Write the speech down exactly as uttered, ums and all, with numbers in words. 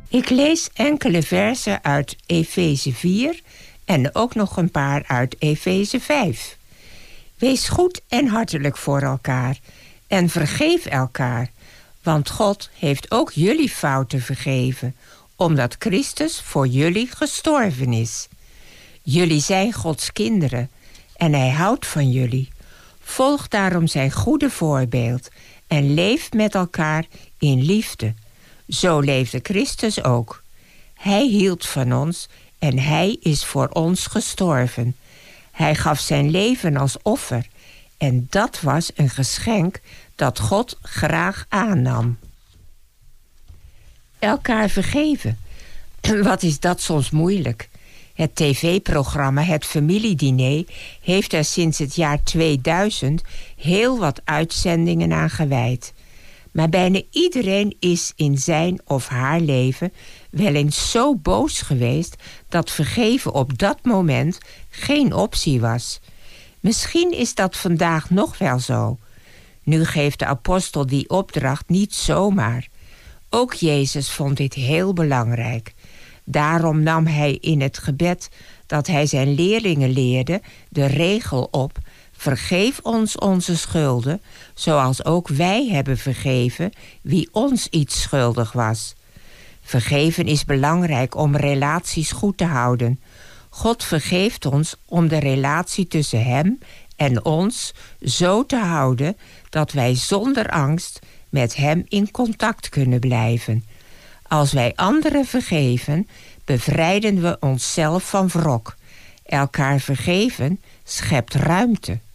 Ik lees enkele versen uit Efeze vier en ook nog een paar uit Efeze vijf. Wees goed en hartelijk voor elkaar en vergeef elkaar, want God heeft ook jullie fouten vergeven, omdat Christus voor jullie gestorven is. Jullie zijn Gods kinderen en Hij houdt van jullie. Volg daarom zijn goede voorbeeld en leef met elkaar in liefde. Zo leefde Christus ook. Hij hield van ons en Hij is voor ons gestorven. Hij gaf zijn leven als offer en dat was een geschenk dat God graag aannam. Elkaar vergeven. Wat is dat soms moeilijk? Het tv-programma Het Familiediner heeft er sinds het jaar tweeduizend heel wat uitzendingen aan gewijd. Maar bijna iedereen is in zijn of haar leven wel eens zo boos geweest dat vergeven op dat moment geen optie was. Misschien is dat vandaag nog wel zo. Nu geeft de apostel die opdracht niet zomaar. Ook Jezus vond dit heel belangrijk. Daarom nam hij in het gebed dat hij zijn leerlingen leerde de regel op: vergeef ons onze schulden, zoals ook wij hebben vergeven wie ons iets schuldig was. Vergeven is belangrijk om relaties goed te houden. God vergeeft ons om de relatie tussen Hem en ons zo te houden dat wij zonder angst met Hem in contact kunnen blijven. Als wij anderen vergeven, bevrijden we onszelf van wrok. Elkaar vergeven schept ruimte.